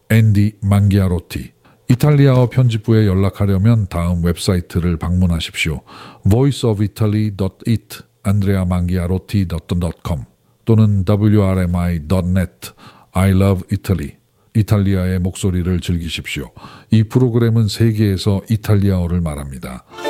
앤디 망기아로티. 이탈리아어 편집부에 연락하려면 다음 웹사이트를 방문하십시오. voiceofitaly.it andreamangiarotti.com 또는 wrmi.net I love Italy. 이탈리아의 목소리를 즐기십시오. 이 프로그램은 세계에서 이탈리아어를 말합니다.